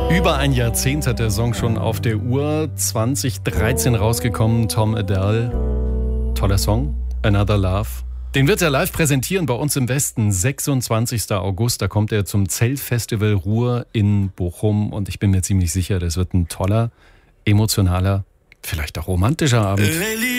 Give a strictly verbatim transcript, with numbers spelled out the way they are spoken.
Über ein Jahrzehnt hat der Song schon auf der Uhr. zwanzig dreizehn rausgekommen, Tom Adele. Toller Song, Another Love. Den wird er live präsentieren bei uns im Westen, sechsundzwanzigsten August. Da kommt er zum Zeltfestival Ruhr in Bochum. Und ich bin mir ziemlich sicher, das wird ein toller, emotionaler, vielleicht auch romantischer Abend.